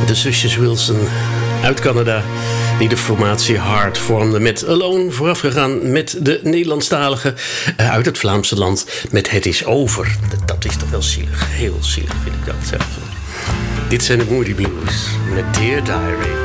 De zusjes Wilson uit Canada, die de formatie Heart vormden met Alone, voorafgegaan met de Nederlandstalige uit het Vlaamse land met Het is over. Dat is toch wel zielig, heel zielig vind ik dat. Dit zijn de Moody Blues met Dear Diary.